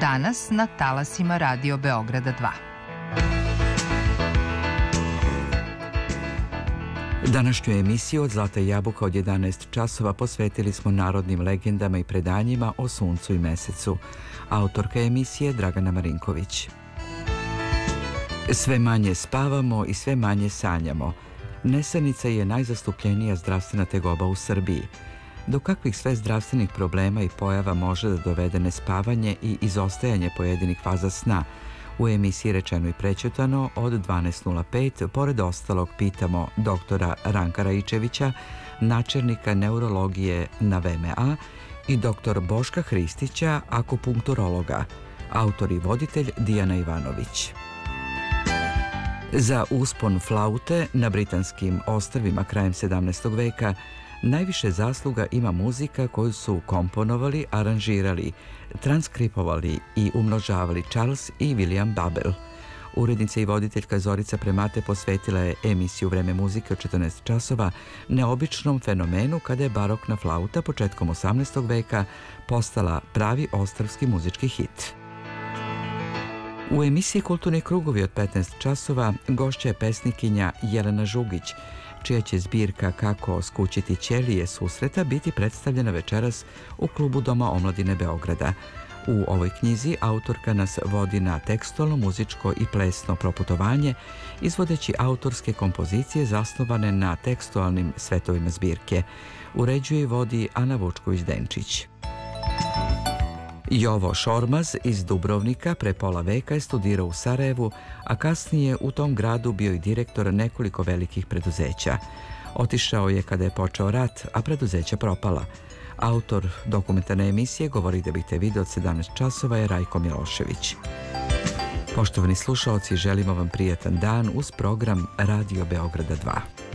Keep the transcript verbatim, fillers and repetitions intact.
danas na talasima Radio Beograda dva. Današnju emisiju od Zlata jabuka od jedanaest časova posvetili smo narodnim legendama i predanjima o suncu i mesecu. Autorka emisije Dragana Marinković. Sve manje spavamo i sve manje sanjamo. Nesanica je najzastupljenija zdravstvena tegoba u Srbiji. Do kakvih sve zdravstvenih problema i pojava može da dovede nespavanje i izostajanje pojedinih faza sna? U emisiji Rečeno i prećutano od dvanaest nula pet pored ostalog pitamo doktora Ranka Raičevića, načelnika neurologije na V M A i doktor Boška Hristića, akupunkturologa, autor i voditelj Dijana Ivanović. Za uspon flaute na britanskim ostrvima krajem sedamnaestog veka najviše zasluga ima muzika koju su komponovali, aranžirali, transkripovali i umnožavali Charles i William Babel. Urednica i voditeljka Zorica Premate posvetila je emisiju Vreme muzike od četrnaest časova neobičnom fenomenu kada je barokna flauta početkom osamnaestog veka postala pravi ostrvski muzički hit. U emisiji Kulturni krugovi od petnaest časova gošća je pesnikinja Jelena Žugić, čija će zbirka Kako skućiti ćelije susreta biti predstavljena večeras u klubu Doma omladine Beograda. U ovoj knjizi autorka nas vodi na tekstualno, muzičko i plesno proputovanje, izvodeći autorske kompozicije zasnovane na tekstualnim svetovima zbirke. Uređuje i vodi Ana Vučković-Denčić. Jovo Šormaz iz Dubrovnika pre pola veka je studirao u Sarajevu, a kasnije u tom gradu bio i direktor nekoliko velikih preduzeća. Otišao je kada je počeo rat, a preduzeća propala. Autor dokumentarne emisije Govori da bih te video od sedamnaest časova je Rajko Milošević. Poštovani slušaoci, želimo vam prijatan dan uz program Radio Beograda dva.